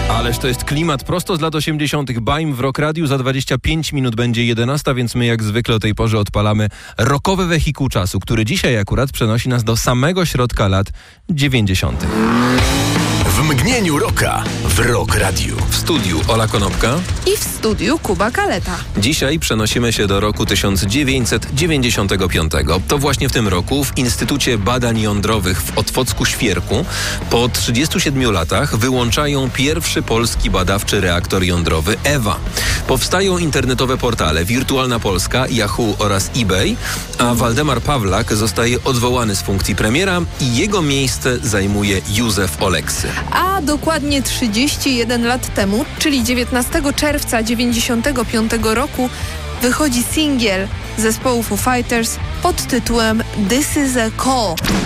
Ależ to jest klimat prosto z lat 80. Baim w Rock Radiu. Za 25 minut będzie 11, więc my jak zwykle o tej porze odpalamy rockowy wehikuł czasu, który dzisiaj akurat przenosi nas do samego środka lat 90. W mgnieniu rocka w Rock Radiu. W studiu Ola Konopka i w studiu Kuba Kaleta. Dzisiaj przenosimy się do roku 1995. To właśnie w tym roku w Instytucie Badań Jądrowych w Otwocku-Świerku po 37 latach wyłączają pierwszy polski badawczy reaktor jądrowy EWA. Powstają internetowe portale Wirtualna Polska, Yahoo oraz eBay, a Waldemar Pawlak zostaje odwołany z funkcji premiera i jego miejsce zajmuje Józef Oleksy. A dokładnie 31 lat temu, czyli 19 czerwca 95 roku, wychodzi singiel zespołu Foo Fighters pod tytułem This is a Call.